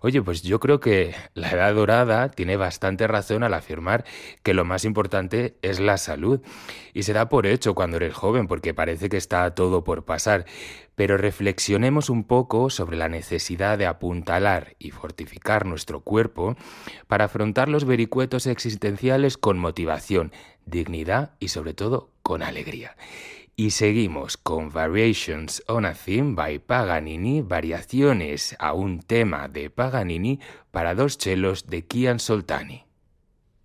Oye, pues yo creo que la edad dorada tiene bastante razón al afirmar que lo más importante es la salud. Y se da por hecho cuando eres joven, porque parece que está todo por pasar. Pero reflexionemos un poco sobre la necesidad de apuntalar y fortificar nuestro cuerpo para afrontar los vericuetos existenciales con motivación, dignidad y sobre todo con alegría. Y seguimos con Variations on a Theme by Paganini, variaciones a un tema de Paganini para dos chelos de Kian Soltani.